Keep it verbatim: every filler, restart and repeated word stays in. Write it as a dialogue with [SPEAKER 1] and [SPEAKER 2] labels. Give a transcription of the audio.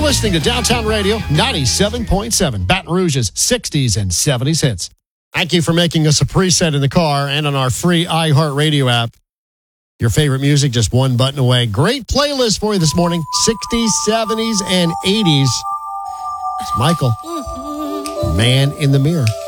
[SPEAKER 1] listening to Downtown Radio ninety-seven point seven, Baton Rouge's sixties and seventies hits. Thank you for making us a preset in the car and on our free iHeartRadio app. Your favorite music just one button away. Great playlist for you this morning. sixties, seventies, and eighties. It's Michael. Man in the Mirror.